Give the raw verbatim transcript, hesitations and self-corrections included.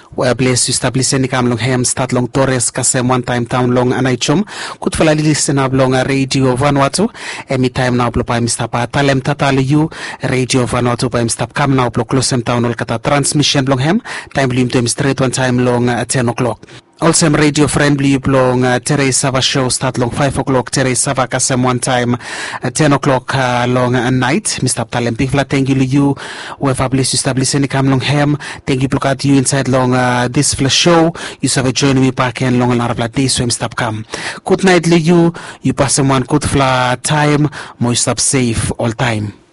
Well, bless you stabiliseni kam long hem start long Torres kasem one time town long anaichum. Kut fala listen up long a radio Vanuatu. Emi time now blo pa Mister Pa talem tatali you radio Vanuatu pa Mister Kam now blo closem town ol kata transmission long hem. Time lim to straight one time long at ten o'clock. Also, radio friendly long uh, Teresa Sava show start long five o'clock. Teresa Sava kasem one time at ten o'clock uh, long uh, night. Mister Talem Pifla, thank you you. We have blessed you stabiliseni kam long hem. Thank you look at you inside long uh, this flash show. You have join me back in long and of days so Mister Kam. Good night you. You pass one good fla time. Mo stop safe all time.